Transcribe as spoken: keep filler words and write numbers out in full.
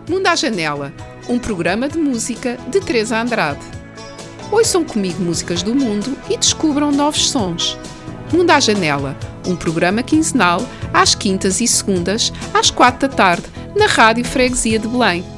Mundo à Janela, um programa de música de Teresa Andrade. Ouçam comigo músicas do mundo e descubram novos sons. Mundo à Janela, um programa quinzenal, às quintas e segundas, às quatro da tarde, na Rádio Freguesia de Belém.